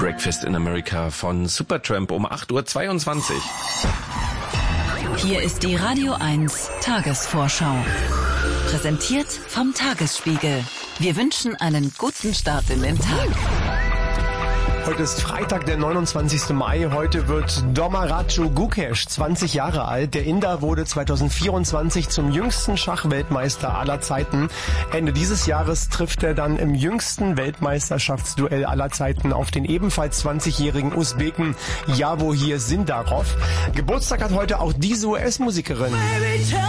Breakfast in America von Supertramp um 8:22 Uhr. Hier ist die Radio 1 Tagesvorschau. Präsentiert vom Tagesspiegel. Wir wünschen einen guten Start in den Tag. Heute ist Freitag, der 29. Mai. Heute wird Dommaraju Gukesh 20 Jahre alt. Der Inder wurde 2024 zum jüngsten Schachweltmeister aller Zeiten. Ende dieses Jahres trifft er dann im jüngsten Weltmeisterschaftsduell aller Zeiten auf den ebenfalls 20-jährigen Usbeken Javohir Zindarov. Geburtstag hat heute auch diese US-Musikerin.